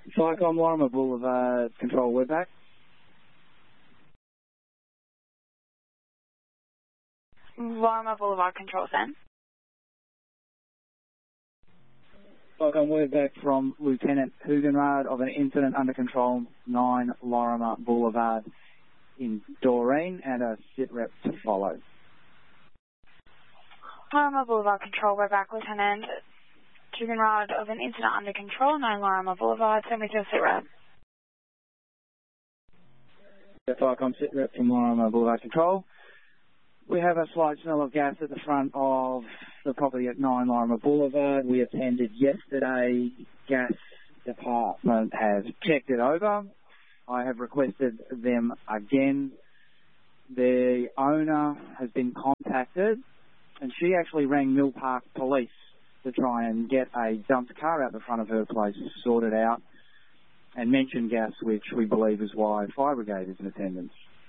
Cyclone Lorimer Boulevard, control, we're back. Lorimer Boulevard, control, send. Cyclone, we're back from Lieutenant Hugenrad of an incident under control, 9 Lorimer Boulevard in Doreen, and a sit rep to follow. Lorimer Boulevard, control, we're back, Lieutenant Hugenrad of an incident under control, 9 Lorimer Boulevard, send me to a sit rep. Cyclone, sit rep from Lorimer Boulevard, control. We have a slight smell of gas at the front of the property at 9 Lorimer Boulevard. We attended yesterday. Gas department has checked it over. I have requested them again. The owner has been contacted, and she actually rang Mill Park Police to try and get a dumped car out the front of her place sorted out and mentioned gas, which we believe is why fire brigade is in attendance.